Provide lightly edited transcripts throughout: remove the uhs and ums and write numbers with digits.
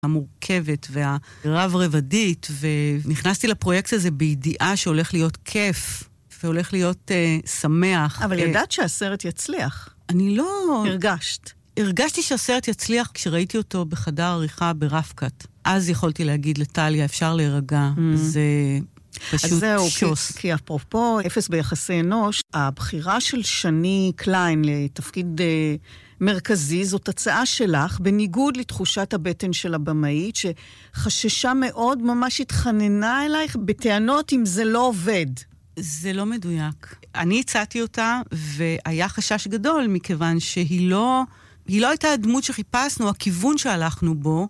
המורכבת והרב רבדית, ונכנסתי לפרויקט הזה בידיעה שהולך להיות כיף, והולך להיות שמח. אבל ידעת שהסרט יצליח. אני לא... הרגשתי שהסרט יצליח כשראיתי אותו בחדר עריכה ברפקת. אז יכולתי להגיד לטליה, אפשר להירגע. זה פשוט שוס. כי אפרופו אפס ביחסי אנוש, הבחירה של שני קליין לתפקיד מרכזי, זאת הצעה שלך, בניגוד לתחושת הבטן של הבמאית, שחששה מאוד, ממש התחננה אלייך בטענות אם זה לא עובד. זה לא מדויק. אני הצעתי אותה, והיה חשש גדול, מכיוון שהיא לא הייתה הדמות שחיפשנו, הכיוון שהלכנו בו,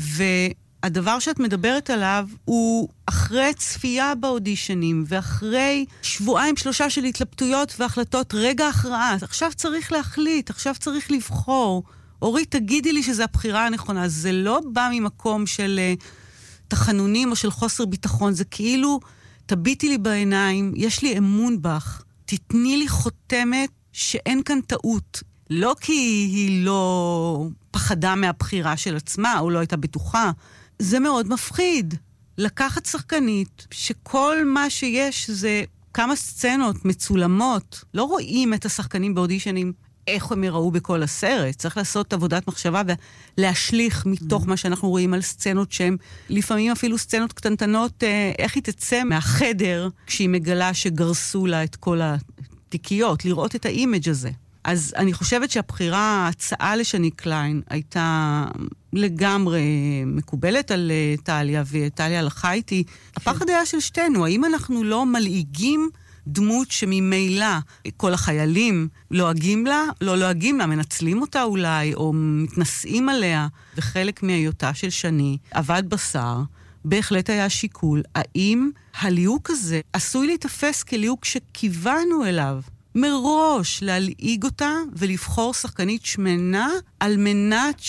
והדבר שאת מדברת עליו, הוא אחרי צפייה באודישנים, ואחרי 2-3 של התלבטויות והחלטות, רגע הכרעה, עכשיו צריך להחליט, עכשיו צריך לבחור. אורית, תגידי לי שזו הבחירה הנכונה. זה לא בא ממקום של תחנונים או של חוסר ביטחון, זה כאילו... תביטי לי בעיניים, יש לי אמון בך, תתני לי חותמת שאין כאן טעות. לא כי היא לא פחדה מהבחירה של עצמה, או לא הייתה בטוחה. זה מאוד מפחיד. לקחת שחקנית, שכל מה שיש זה כמה סצנות מצולמות. לא רואים את השחקנים באודישנים, איך הם יראו בכל הסרט. צריך לעשות עבודת מחשבה ולהשליך מתוך מה שאנחנו רואים על סצנות שהן לפעמים אפילו סצנות קטנטנות, איך היא תצא מהחדר כשהיא מגלה שגרסו לה את כל התיקיות, לראות את האימג' הזה. אז אני חושבת שהבחירה, ההצעה לשני קליין, הייתה לגמרי מקובלת על טליה, וטליה הלכה איתי. הפחד היה של שתינו, האם אנחנו לא מלעיגים דמות שממילא כל החיילים לועגים לה, מנצלים אותה אולי, או מתנסים עליה, וחלק מהיותה של שני עבד בשר, בהחלט היה שיקול, האם הליהוק הזה עשוי להתאפס כליהוק שכיוונו אליו, מראש להלעיג אותה ולבחור שחקנית שמנה, על מנת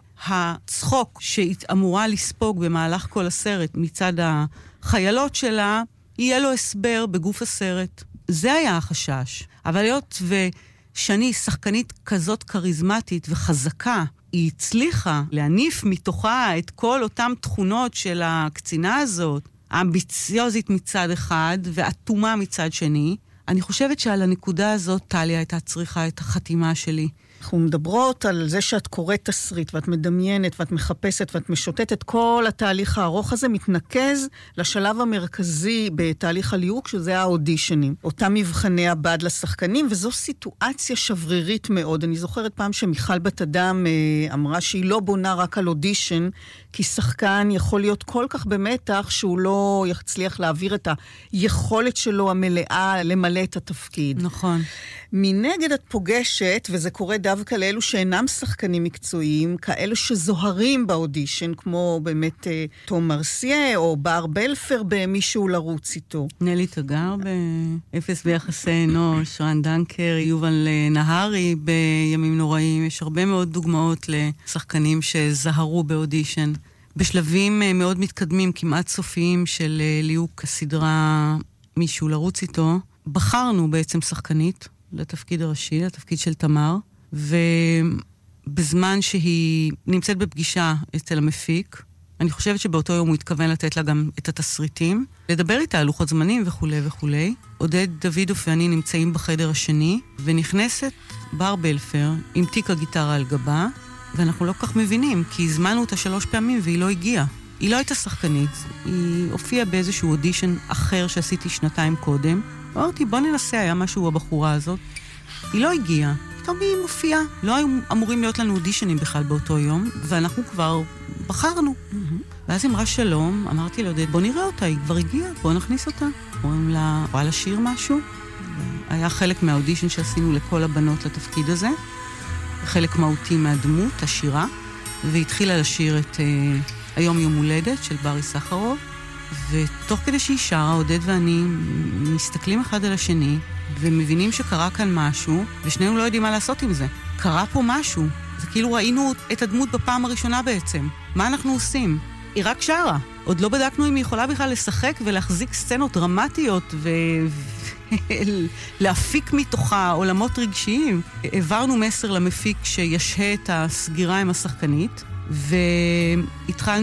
שהצחוק שהיא אמורה לספוג במהלך כל הסרט מצד החיילות שלה, יהיה לו הסבר בגוף הסרט. זה היה החשש. אבל להיות ושני שחקנית כזאת קריזמטית וחזקה, היא הצליחה להניף מתוכה את כל אותם תכונות של הקצינה הזאת, האמביציוזית מצד אחד ואטומה מצד שני. אני חושבת שעל הנקודה הזאת טליה הייתה צריכה את החתימה שלי. אנחנו מדברות על זה שאת קוראת תסריט, ואת מדמיינת, ואת מחפשת, ואת משוטטת. כל התהליך הארוך הזה מתנקז לשלב המרכזי בתהליך הליהוק, שזה האודישנים. אותם מבחני הבד לשחקנים, וזו סיטואציה שברירית מאוד. אני זוכרת פעם שמיכל בת אדם אמרה שהיא לא בונה רק על אודישן, כי שחקן יכול להיות כל כך במתח, שהוא לא יצליח להעביר את היכולת שלו המלאה למלא את התפקיד. נכון. מנגד את פוגשת, וזה קורה דווקא לאלו שאינם שחקנים מקצועיים, כאלו שזוהרים באודישן, כמו באמת תום מרסיה, או בר בלפר במישהו לרוץ איתו. נלי תגר באפס ביחסי אנוש, רן דנקר, יובל נהרי בימים נוראים. יש הרבה מאוד דוגמאות לשחקנים שזהרו באודישן. בשלבים מאוד מתקדמים, כמעט סופיים של ליהוק הסדרה מישהו לרוץ איתו, בחרנו בעצם שחקנית לתפקיד הראשי, לתפקיד של תמר, ובזמן שהיא נמצאת בפגישה אצל המפיק, אני חושבת שבאותו יום הוא התכוון לתת לה גם את התסריטים, לדבר איתה על לוחות זמנים וכו' וכו'. עודד דוידוף ואני נמצאים בחדר השני, ונכנסת בר בלפר עם תיק הגיטרה על גבה, ואנחנו לא כך מבינים, כי הזמנו אותה 3 פעמים והיא לא הגיעה. היא לא הייתה שחקנית, היא הופיעה באיזשהו אודישן אחר שעשיתי 2 קודם. אמרתי, בוא ננסה, היה משהו הבחורה הזאת. היא לא הגיעה. פתאום היא מופיעה. לא היו אמורים להיות לנו אודישנים בכלל באותו יום, ואנחנו כבר בחרנו. ואז היא אמרה שלום, אמרתי לו, בוא נראה אותה, היא כבר הגיעה, בוא נכניס אותה. אומרים לה, בוא לשיר משהו. היה חלק מהאודישן שעשינו לכל הבנות לתפקיד הזה. חלק מהותי מהדמות, השירה. והתחילה לשיר את היום יום הולדת של ברי סחרוב. ותוך כדי שהיא שרה, עודד ואני מסתכלים אחד על השני, ומבינים שקרה כאן משהו, ושנינו לא יודעים מה לעשות עם זה. קרה פה משהו. זה כאילו ראינו את הדמות בפעם הראשונה בעצם. מה אנחנו עושים? היא רק שרה. עוד לא בדקנו אם היא יכולה בכלל לשחק ולהחזיק סצנות דרמטיות ולהפיק מתוכה עולמות רגשיים. העברנו מסר למפיק שישהה את הסגירה עם השחקנית, והתחלנו